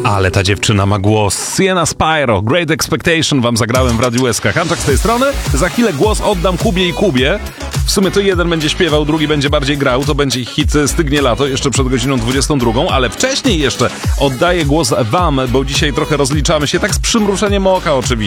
Ale ta dziewczyna ma głos. Sienna Spyro, Great Expectation wam zagrałem w Radiu SK. Hanczak z tej strony. Za chwilę głos oddam Kubie i Kubie. W sumie to jeden będzie śpiewał, drugi będzie bardziej grał. To będzie ich hit Stygnie lato, jeszcze przed godziną 22. Ale wcześniej jeszcze oddaję głos wam, bo dzisiaj trochę rozliczamy się, tak z przymrużeniem oka oczywiście.